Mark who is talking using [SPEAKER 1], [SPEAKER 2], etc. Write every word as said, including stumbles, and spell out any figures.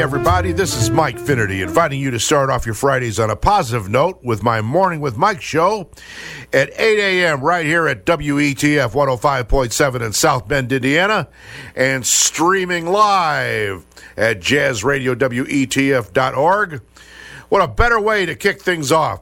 [SPEAKER 1] everybody. This is Mike Finnerty, inviting you to start off your Fridays on a positive note with my Morning with Mike show at eight a.m. right here at W E T F one oh five point seven in South Bend, Indiana, and streaming live at jazz radio W E T F dot org. What a better way to kick things off